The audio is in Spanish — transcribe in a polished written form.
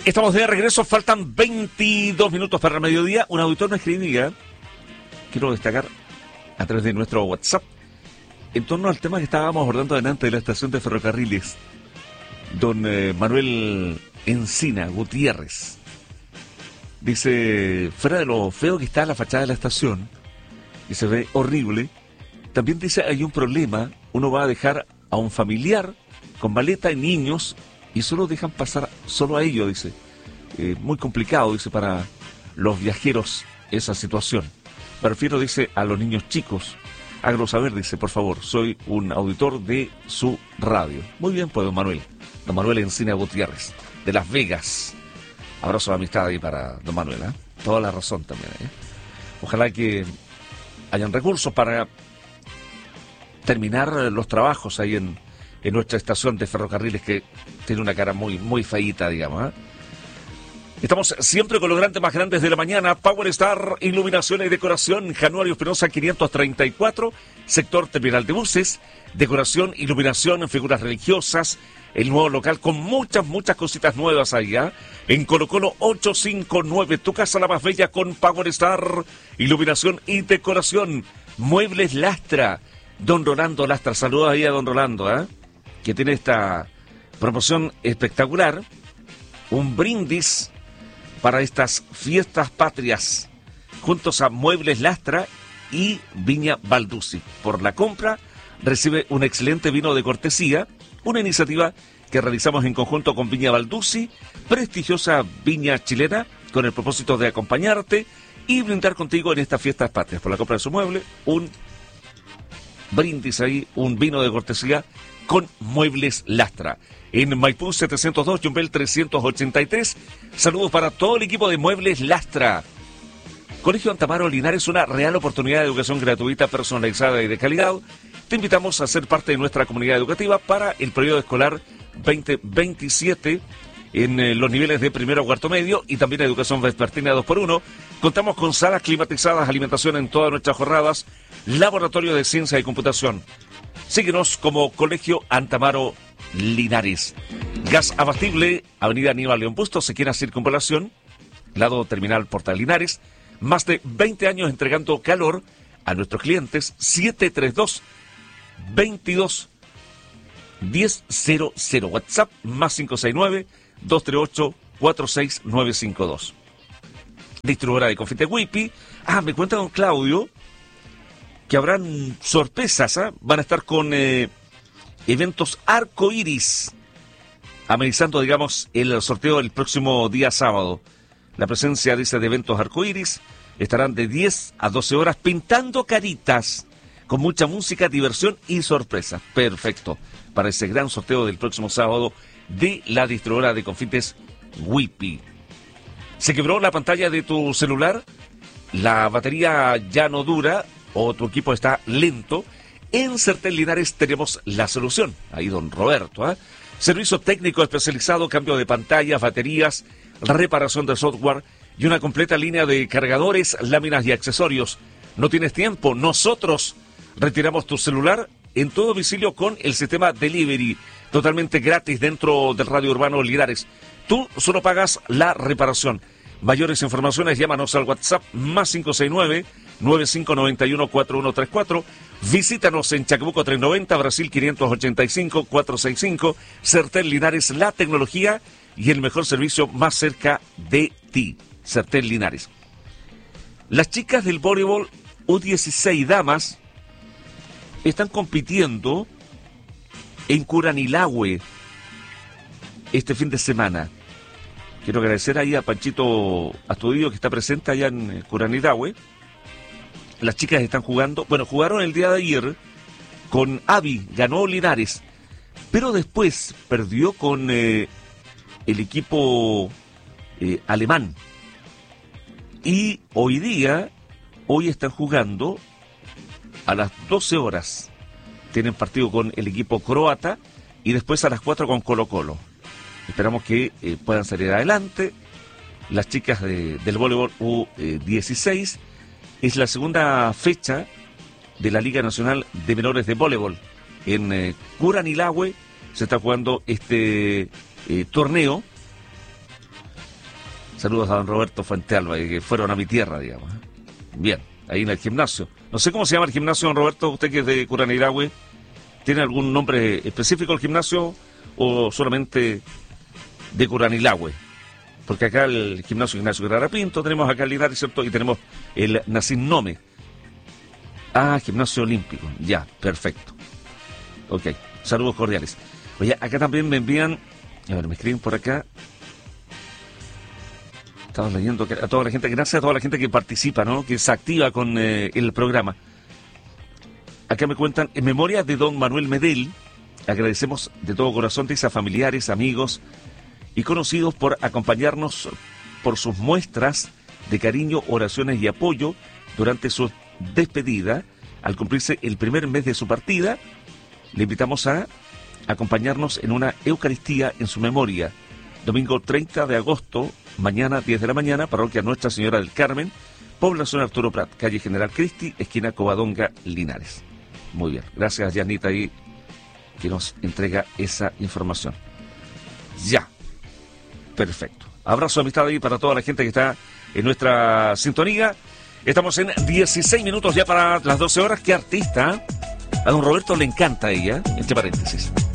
Estamos de regreso, faltan 22 minutos para el mediodía. Un auditor me escribía, quiero destacar a través de nuestro WhatsApp, en torno al tema que estábamos abordando delante de la estación de ferrocarriles. Don Manuel Encina Gutiérrez dice, fuera de lo feo que está la fachada de la estación, y se ve horrible, también dice, hay un problema, uno va a dejar a un familiar con maleta y niños, y solo dejan pasar solo a ellos, dice. Muy complicado, dice, para los viajeros esa situación. Me refiero, dice, a los niños chicos. Hágalo saber, dice, por favor, soy un auditor de su radio. Muy bien, pues, don Manuel Encina Gutiérrez, de Las Vegas. Abrazo de amistad ahí para don Manuel, ¿eh? Toda la razón también, ¿eh? Ojalá que hayan recursos para terminar los trabajos ahí en nuestra estación de ferrocarriles, que tiene una cara muy feíta, digamos, ¿eh? Estamos siempre con los grandes más grandes de la mañana. Power Star, iluminación y decoración, Januario Espinosa 534, sector terminal de buses, decoración, iluminación, figuras religiosas, el nuevo local con muchas cositas nuevas allá. En Colo Colo 859, tu casa la más bella con Power Star, iluminación y decoración. Muebles Lastra, don Rolando Lastra, saludos ahí a don Rolando, que tiene esta promoción espectacular, un brindis para estas fiestas patrias, juntos a Muebles Lastra y Viña Balduzzi. Por la compra recibe un excelente vino de cortesía, una iniciativa que realizamos en conjunto con Viña Balduzzi, prestigiosa viña chilena, con el propósito de acompañarte y brindar contigo en estas fiestas patrias. Por la compra de su mueble, un brindis ahí, un vino de cortesía con Muebles Lastra. En Maipú 702, Yumbel 383. Saludos para todo el equipo de Muebles Lastra. Colegio Antamaro Linares, una real oportunidad de educación gratuita, personalizada y de calidad. Te invitamos a ser parte de nuestra comunidad educativa para el periodo escolar 2027 en los niveles de primero a cuarto medio y también educación vespertina 2x1. Contamos con salas climatizadas, alimentación en todas nuestras jornadas, laboratorio de ciencia y computación. Síguenos como Colegio Antamaro Linares. Gas abastible, Avenida Aníbal León Bustos, Sequera Circunvalación, lado terminal Portal Linares. Más de 20 años entregando calor a nuestros clientes. 732-22-1000. WhatsApp más 569-238-46952. Distribuidora de confite Whippy. Me cuenta don Claudio que habrán sorpresas, van a estar con eventos arcoíris, amenizando, digamos, el sorteo el próximo día sábado. La presencia, dice, de eventos arcoíris, estarán de 10 a 12 horas pintando caritas, con mucha música, diversión y sorpresas. Perfecto, para ese gran sorteo del próximo sábado de la distribuidora de confites Whippy. ¿Se quebró la pantalla de tu celular? ¿La batería ya no dura? ¿O tu equipo está lento? En Certel Linares tenemos la solución. Ahí don Roberto, Servicio técnico especializado, cambio de pantallas, baterías, reparación de software y una completa línea de cargadores, láminas y accesorios. ¿No tienes tiempo? Nosotros retiramos tu celular en todo domicilio con el sistema Delivery, totalmente gratis dentro del Radio Urbano Linares. Tú solo pagas la reparación. Mayores informaciones, llámanos al WhatsApp más 569-9591-4134. Visítanos en Chacabuco 390, Brasil 585-465. Certel Linares, la tecnología y el mejor servicio más cerca de ti. Certel Linares. Las chicas del voleibol U16 damas están compitiendo en Curanilahue este fin de semana. Quiero agradecer ahí a Panchito Astudillo, que está presente allá en Curanilahue. Las chicas están jugando, jugaron el día de ayer con Avi, ganó Linares, pero después perdió con el equipo alemán. Y hoy están jugando a las 12 horas. Tienen partido con el equipo croata y después a las 4 con Colo Colo. Esperamos que puedan salir adelante. Las chicas del voleibol U16 es la segunda fecha de la Liga Nacional de Menores de Voleibol. En Curanilahue se está jugando este torneo Saludos a don Roberto Fuentealba, que fueron a mi tierra, digamos. Bien, ahí en el gimnasio. No sé cómo se llama el gimnasio, don Roberto, usted que es de Curanilahue. ¿Tiene algún nombre específico el gimnasio o solamente de Curanilahue? Porque acá el gimnasio Ignacio Guerrera Pinto, tenemos acá el Linares, ¿cierto? Y tenemos el Nacim Nome. Ah, gimnasio olímpico. Ya, perfecto. Ok, saludos cordiales. Oye, acá también me envían, a ver, me escriben por acá. Estamos leyendo a toda la gente, gracias a toda la gente que participa, ¿no? Que se activa con el programa. Acá me cuentan, en memoria de don Manuel Medel, agradecemos de todo corazón a familiares, amigos y conocidos por acompañarnos por sus muestras de cariño, oraciones y apoyo durante su despedida. Al cumplirse el primer mes de su partida, le invitamos a acompañarnos en una Eucaristía en su memoria. Domingo 30 de agosto, mañana 10 de la mañana, parroquia Nuestra Señora del Carmen, población Arturo Prat, calle General Cristi, esquina Covadonga, Linares. Muy bien, gracias Janita ahí que nos entrega esa información. Ya, perfecto. Abrazo de amistad ahí para toda la gente que está en nuestra sintonía. Estamos en 16 minutos ya para las 12 horas. ¡Qué artista! A don Roberto le encanta ella, entre paréntesis.